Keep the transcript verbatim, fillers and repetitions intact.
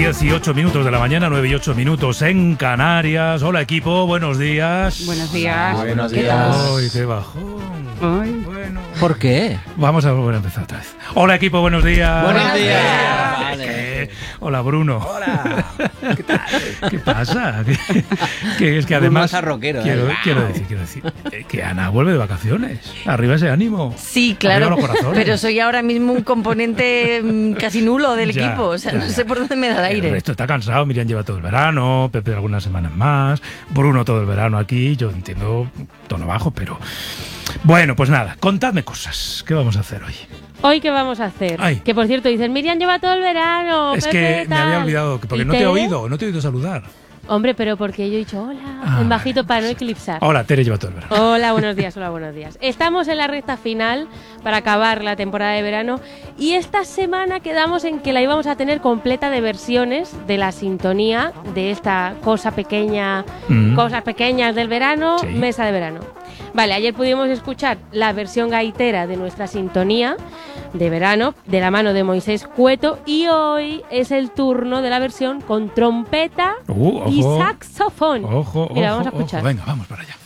dieciocho minutos de la mañana, nueve y ocho minutos en Canarias. Hola equipo, buenos días. Buenos días. Buenos ¿Qué días. tal? Ay, qué bajón. Ay. Bueno. ¿Por qué? Vamos a volver a empezar otra vez. Hola equipo, buenos días. Buenos días. Vale. ¿Qué? Hola Bruno. Hola. ¿Qué tal? ¿Qué pasa? Que, que es que además Bruno rockero, quiero, ¿eh? quiero decir, quiero decir eh, que Ana vuelve de vacaciones. Arriba ese ánimo. Sí, claro, Arriba los corazones. pero soy ahora mismo un componente mm, casi nulo del Ya, equipo, o sea, ya, no ya. sé por dónde me da el El aire. resto está cansado, Miriam lleva todo el verano, Pepe algunas semanas más, Bruno todo el verano aquí, yo entiendo tono bajo, pero... Bueno, pues nada, contadme cosas. ¿Qué vamos a hacer hoy? ¿Hoy qué vamos a hacer? Ay. Que por cierto, dicen, Miriam lleva todo el verano. Es Pepe, que me tal. había olvidado, que porque ¿Y no te he Tere? oído, no te he oído saludar. Hombre, pero porque yo he dicho hola, Ah, en bajito vale, para no perfecto. eclipsar. Hola, Tere lleva todo el verano. Hola, buenos días, hola, buenos días. Estamos en la recta final para acabar la temporada de verano y esta semana quedamos en que la íbamos a tener completa de versiones de la sintonía de esta cosa pequeña, Mm. cosas pequeñas del verano, Sí. mesa de verano. Vale, ayer pudimos escuchar la versión gaitera de nuestra sintonía de verano de la mano de Moisés Cueto y hoy es el turno de la versión con trompeta Uh, y ojo. saxofón. Ojo, Mira, ojo, vamos a escuchar. ojo. Venga, vamos para allá.